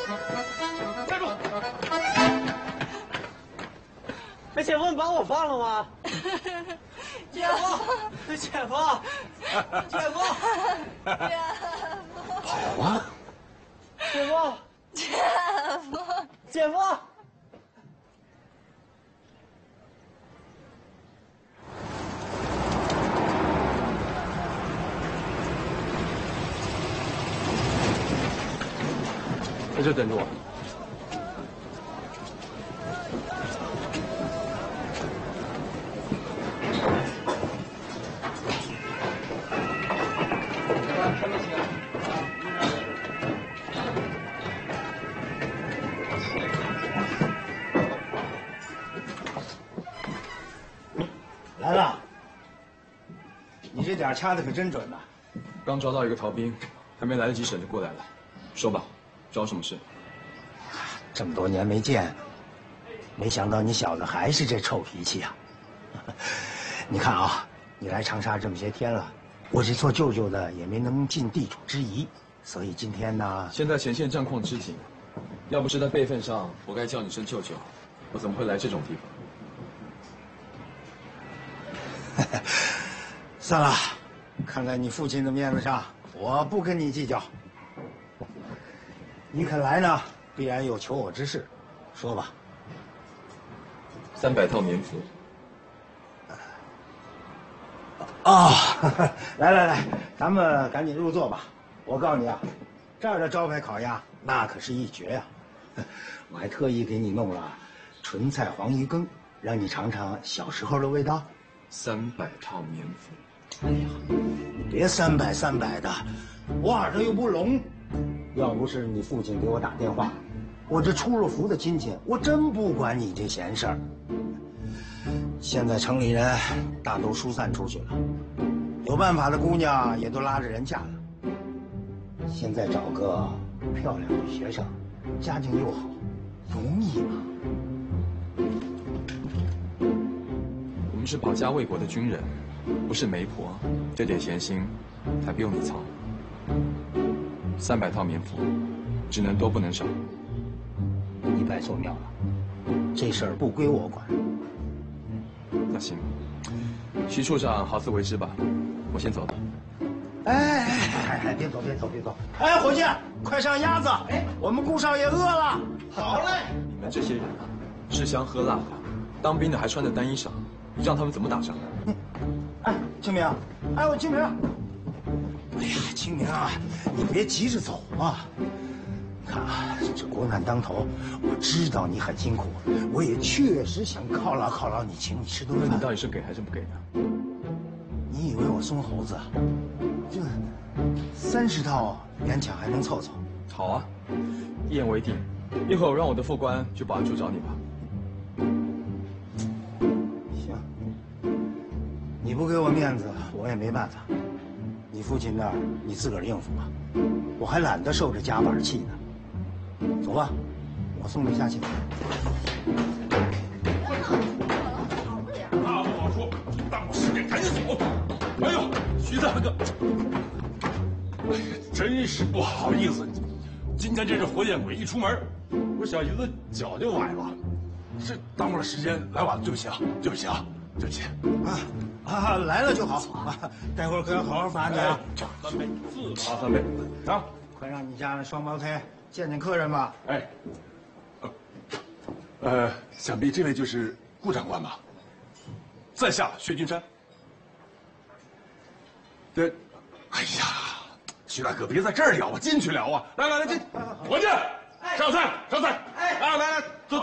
站住！ 哎，姐夫，你把我放了吗？ 姐夫， 姐夫，姐夫， 跑啊！ 姐夫，姐夫。 在这等着我。 来了，你这点掐的可真准呐！ 刚抓到一个逃兵，还没来得及审就过来了。说吧。 找什么事？ 这么多年没见，没想到你小子还是这臭脾气啊！你看啊，你来长沙这么些天了，我这做舅舅的也没能尽地主之谊，所以今天呢， 现在前线战况吃紧，要不是在辈分上，我该叫你声舅舅，我怎么会来这种地方？算了，看在你父亲的面子上，我不跟你计较。 你肯来呢，必然有求我之事，说吧。 300套棉服。 哦，来，咱们赶紧入座吧。我告诉你啊，这儿的招牌烤鸭那可是一绝呀！我还特意给你弄了纯菜黄鱼羹，让你尝尝小时候的味道。 300套棉服。 哎呀，你别300的，我耳朵又不聋。 要不是你父亲给我打电话，我这出了服的亲戚，我真不管你这闲事儿。现在城里人大都疏散出去了，有办法的姑娘也都拉着人嫁了。现在找个漂亮的学生，家境又好，容易吗？ 我们是保家卫国的军人，不是媒婆，这点闲心还不用你操。 300套棉服，只能多不能少。 你拜错庙了，这事儿不归我管。 那行，徐处长好自为之吧，我先走了。 哎，别走！哎，伙计，快上鸭子！哎，我们顾少爷饿了。好嘞。 你们这些人啊，吃香喝辣的，当兵的还穿着单衣裳，你让他们怎么打仗？ 哎，清明，哎，我清明。 哎呀，清明啊，你别急着走嘛。你看啊，这国难当头，我知道你很辛苦，我也确实想犒劳你，请你吃顿饭。 那你到底是给还是不给呢？ 你以为我松猴子？这30套勉强还能凑凑。 好啊，一言为定。一会儿我让我的副官去保安处找你吧。 行，你不给我面子，我也没办法。 你父亲那儿你自个儿应付吧，我还懒得受这夹板气呢。走吧，我送你下去。 那不好说，耽误时间，赶紧走。哎呦，徐大哥，哎呀，真是不好意思，今天这是火箭鬼，一出门，我小姨子脚就崴了，这耽误了时间，来晚了，对不起啊，对不起。 来了就好啊！待会儿可要好好罚你啊！ 三杯，罚3杯，啊！ 快让你家那双胞胎见见客人吧。 哎，想必这位就是顾长官吧？在下薛君山。对，哎呀，徐大哥别在这儿聊啊，进去聊啊！来进，伙计，上菜。哎，来，坐。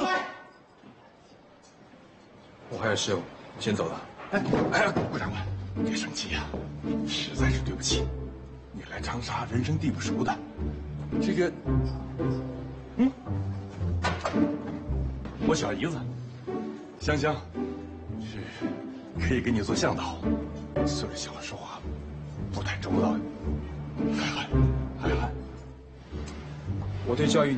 我还有事，先走了。 哎，顾长官，别生气呀，实在是对不起。你来长沙人生地不熟的，这个，我小姨子香香，是可以给你做向导，就是小时候啊，不太周到，还。 我对教育。